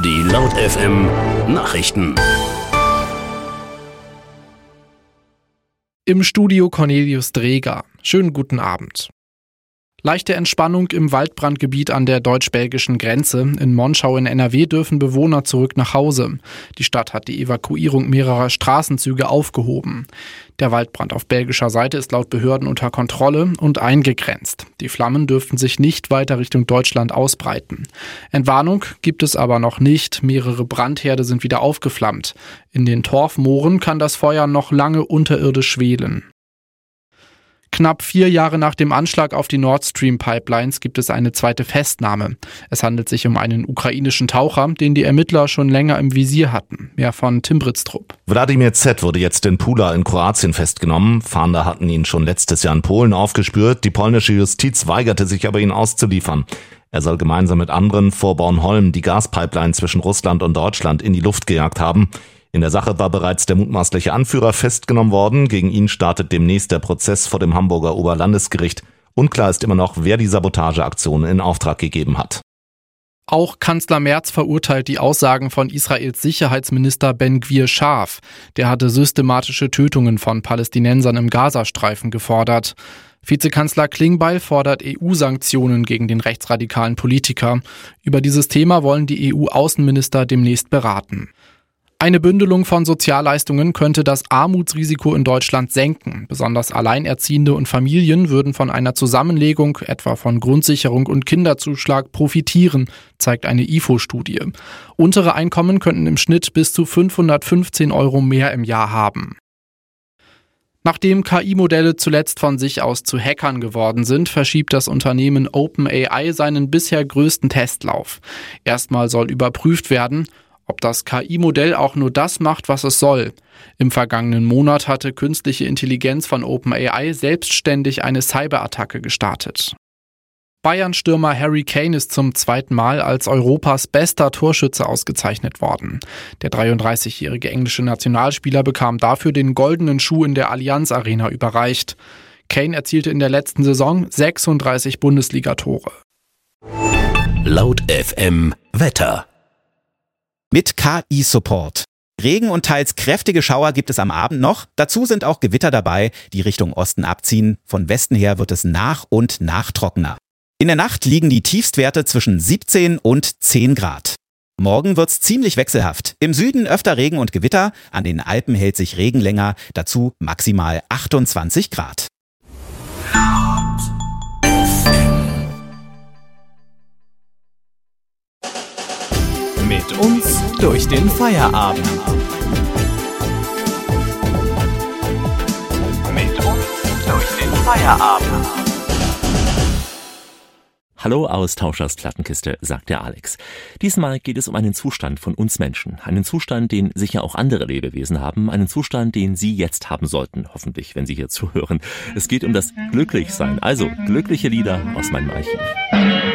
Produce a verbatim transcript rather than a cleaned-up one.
Die Laut F M Nachrichten. Im Studio Cornelius Dreger. Schönen guten Abend. Leichte Entspannung im Waldbrandgebiet an der deutsch-belgischen Grenze. In Monschau in N R W dürfen Bewohner zurück nach Hause. Die Stadt hat die Evakuierung mehrerer Straßenzüge aufgehoben. Der Waldbrand auf belgischer Seite ist laut Behörden unter Kontrolle und eingegrenzt. Die Flammen dürften sich nicht weiter Richtung Deutschland ausbreiten. Entwarnung gibt es aber noch nicht. Mehrere Brandherde sind wieder aufgeflammt. In den Torfmooren kann das Feuer noch lange unterirdisch schwelen. Knapp vier Jahre nach dem Anschlag auf die Nord Stream Pipelines gibt es eine zweite Festnahme. Es handelt sich um einen ukrainischen Taucher, den die Ermittler schon länger im Visier hatten. Mehr von Tim Britztrup. Wladimir Z. wurde jetzt in Pula in Kroatien festgenommen. Fahnder hatten ihn schon letztes Jahr in Polen aufgespürt. Die polnische Justiz weigerte sich aber, ihn auszuliefern. Er soll gemeinsam mit anderen vor Bornholm die Gaspipeline zwischen Russland und Deutschland in die Luft gejagt haben. In der Sache war bereits der mutmaßliche Anführer festgenommen worden. Gegen ihn startet demnächst der Prozess vor dem Hamburger Oberlandesgericht. Unklar ist immer noch, wer die Sabotageaktion in Auftrag gegeben hat. Auch Kanzler Merz verurteilt die Aussagen von Israels Sicherheitsminister Ben-Gvir scharf. Der hatte systematische Tötungen von Palästinensern im Gazastreifen gefordert. Vizekanzler Klingbeil fordert E U-Sanktionen gegen den rechtsradikalen Politiker. Über dieses Thema wollen die E U-Außenminister demnächst beraten. Eine Bündelung von Sozialleistungen könnte das Armutsrisiko in Deutschland senken. Besonders Alleinerziehende und Familien würden von einer Zusammenlegung, etwa von Grundsicherung und Kinderzuschlag, profitieren, zeigt eine I F O-Studie. Untere Einkommen könnten im Schnitt bis zu fünfhundertfünfzehn Euro mehr im Jahr haben. Nachdem K I-Modelle zuletzt von sich aus zu Hackern geworden sind, verschiebt das Unternehmen OpenAI seinen bisher größten Testlauf. Erstmal soll überprüft werden, ob das K I-Modell auch nur das macht, was es soll. Im vergangenen Monat hatte künstliche Intelligenz von OpenAI selbstständig eine Cyberattacke gestartet. Bayern-Stürmer Harry Kane ist zum zweiten Mal als Europas bester Torschütze ausgezeichnet worden. Der dreiunddreißigjährige englische Nationalspieler bekam dafür den goldenen Schuh in der Allianz Arena überreicht. Kane erzielte in der letzten Saison sechsunddreißig Bundesligatore. Laut F M Wetter. Mit K I-Support. Regen und teils kräftige Schauer gibt es am Abend noch. Dazu sind auch Gewitter dabei, die Richtung Osten abziehen. Von Westen her wird es nach und nach trockener. In der Nacht liegen die Tiefstwerte zwischen siebzehn und zehn Grad. Morgen wird's ziemlich wechselhaft. Im Süden öfter Regen und Gewitter, an den Alpen hält sich Regen länger, dazu maximal achtundzwanzig Grad. Mit uns durch den Feierabend. Mit uns durch den Feierabend. Hallo aus Tauschers Plattenkiste, sagt der Alex. Diesmal geht es um einen Zustand von uns Menschen. Einen Zustand, den sicher auch andere Lebewesen haben. Einen Zustand, den Sie jetzt haben sollten, hoffentlich, wenn Sie hier zuhören. Es geht um das Glücklichsein. Also, glückliche Lieder aus meinem Archiv.